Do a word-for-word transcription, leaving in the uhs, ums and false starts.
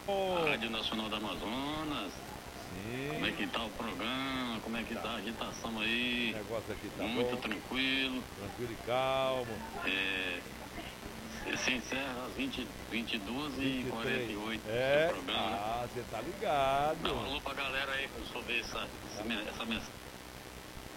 A Rádio Nacional do Amazonas. Sim. Como é que tá o programa? Como é que tá a agitação aí? O negócio aqui tá Muito bom. tranquilo. Tranquilo e calmo. É, se encerra às vinte, vinte e duas e quarenta e oito É. o programa. Ah, você tá ligado. Dá um alô pra galera aí, pra eu ver essa, essa, essa mensagem.